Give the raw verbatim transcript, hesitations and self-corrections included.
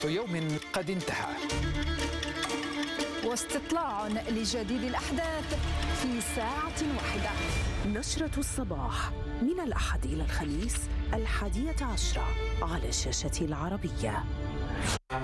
يوم قد انتهى، واستطلاع لجديد الأحداث في ساعة واحدة. نشرة الصباح من الأحد إلى الخميس الحادية عشرة على شاشة العربية.